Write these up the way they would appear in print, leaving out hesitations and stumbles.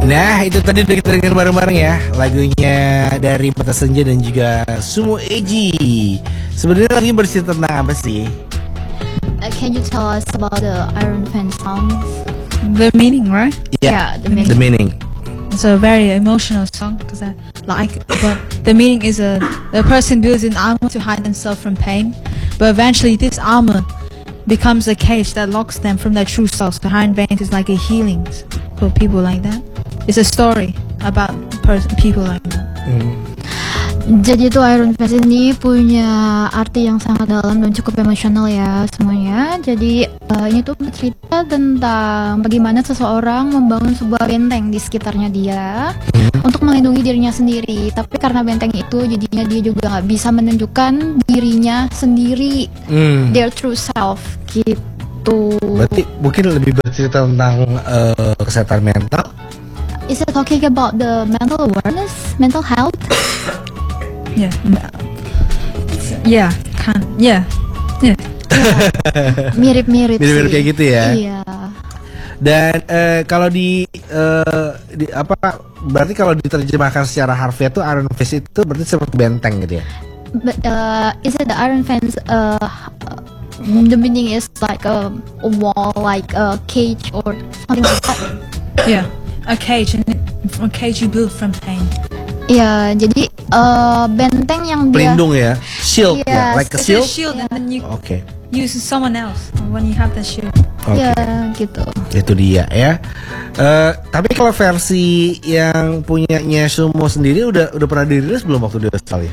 Nah, itu tadi udah kita dengar bareng-bareng ya, lagunya dari Mata Senja dan juga Sumo Eji. Sebenarnya lagunya bercerita tentang apa sih? Can you tell us about the Iron Fan songs? The meaning, right? Yeah, the meaning. The meaning. It's a very emotional song because I like it. But the meaning is the person builds an armor to hide themselves from pain, but eventually this armor becomes a cage that locks them from their true selves. The Iron Vein is like a healing for people like that. It's a story about people like that. Jadi tuh Iron Fist ini punya arti yang sangat dalam dan cukup emosional ya semuanya. Jadi ini tuh bercerita tentang bagaimana seseorang membangun sebuah benteng di sekitarnya dia untuk melindungi dirinya sendiri. Tapi karena benteng itu jadinya dia juga nggak bisa menunjukkan dirinya sendiri, their true self gitu. Berarti mungkin lebih bercerita tentang kesehatan mental. Is it talking about the mental awareness, mental health? Yeah. Yeah. Yeah. Yeah. Mirip-mirip sih. Kayak gitu ya. Iya. Dan kalau di apa berarti kalau diterjemahkan secara harfiah tuh Iron Fist itu berarti seperti benteng gitu ya. But is it the Iron Fence? The meaning is like a wall, like a cage or something like that. Yeah. A cage you build from pain. Ya, jadi benteng yang dia Pelindung ya, shield ya, Yes, like a It's a shield. shield and then you Oke. use someone else when you have the shield. ya gitu. Itu dia ya. Tapi kalau versi yang punyanya Sumo sendiri udah pernah dirilis belum waktu di Australia?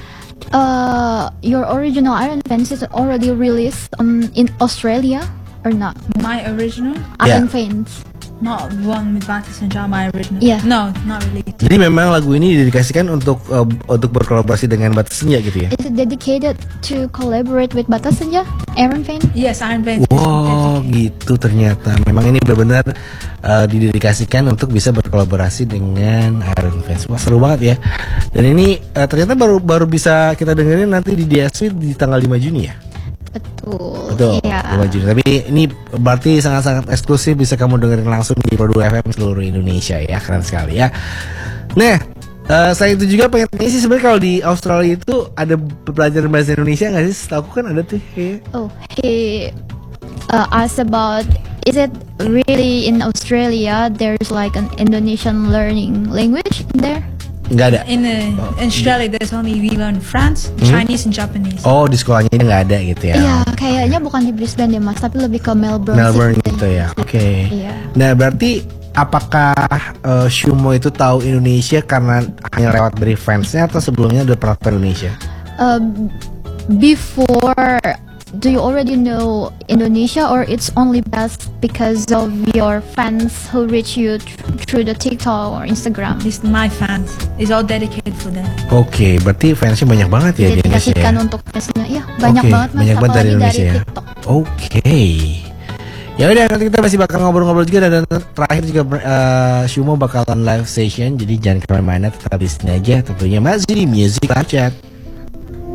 Your original Iron Fence is already released in Australia or not? My original, Iron Fence. not one with Batis and John, my original. Yeah. No, not really. Jadi memang lagu ini didedikasikan untuk berkolaborasi dengan Batas Senja gitu ya? Is it dedicated to collaborate with Batas Senja, Iron Fence? Yes, Iron Vein. Wow, gitu ternyata. Memang ini benar-benar didedikasikan untuk bisa berkolaborasi dengan Iron Fans. Wah, seru banget ya. Dan ini ternyata baru bisa kita dengerin nanti di DSW di tanggal 5 Juni ya? Betul, Iya. 5 Juni. Tapi ini berarti sangat-sangat eksklusif, bisa kamu dengerin langsung di Pro 2 FM seluruh Indonesia ya. Keren sekali ya. Nah, selain itu juga pengen tanya sih, sebenarnya kalau di Australia itu ada pelajaran bahasa Indonesia nggak sih? Setahu aku kan ada tuh kayaknya. Oh, he asked about, is it really in Australia there's like an Indonesian learning language there? Nggak ada. In Australia, there's only we learn France, Chinese, and Japanese. Oh, di sekolahnya ini nggak ada gitu ya? Iya, kayaknya bukan di Brisbane deh mas, tapi lebih ke Melbourne. Melbourne Sydney. gitu ya. Oke. Iya. Nah, berarti apakah Sumo itu tahu Indonesia karena hanya lewat dari fansnya atau sebelumnya udah pernah ke Indonesia? Before, do you already know Indonesia or it's only best because of your fans who reach you through the TikTok or Instagram? It's my fans. It's all dedicated for them. Oke, berarti fansnya banyak banget ya di Indonesia Dedikasikan ya? untuk fansnya, ya banyak Oke, banget mas, banyak banget dari apalagi Indonesia ya. TikTok. Oke. Ya udah, nanti kita masih bakal ngobrol-ngobrol juga, dan terakhir juga Sumo bakalan live session, jadi jangan kemana-mana, tetap di sini aja tentunya masih di Music Live Chat.